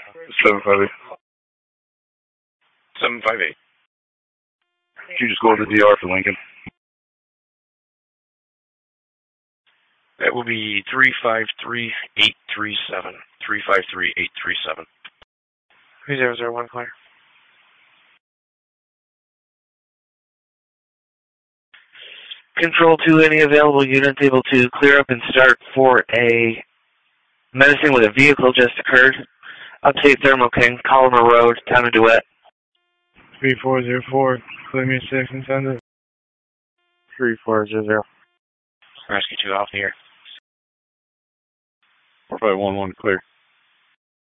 758. 758. Could you just go to the DR for Lincoln? That will be 353-837. 353-837. 3001, clear. Control to any available units able to clear up and start for a menacing with a vehicle just occurred. Upstate Thermo King, Collimer Road, town of DeWitt. 3404, clear me 6 and send it. 3400. Rescue 2 off the air. 4511, clear.